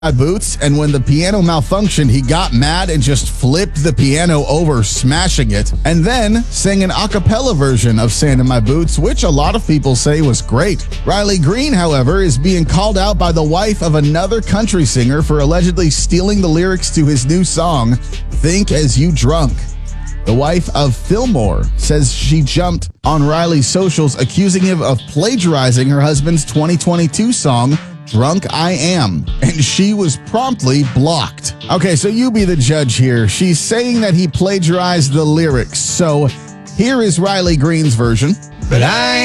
My Boots, and when the piano malfunctioned, he got mad and just flipped the piano over, smashing it, and then sang an a cappella version of Sand in My Boots, which a lot of people say was great. Riley Green, however, is being called out by the wife of another country singer for allegedly stealing the lyrics to his new song, Think As You Drunk. The wife of Fillmore says she jumped on Riley's socials accusing him of plagiarizing her husband's 2022 song, Drunk I Am, and she was promptly blocked. Okay, so you be the judge here. She's saying that he plagiarized the lyrics, so here is Riley Green's version. But I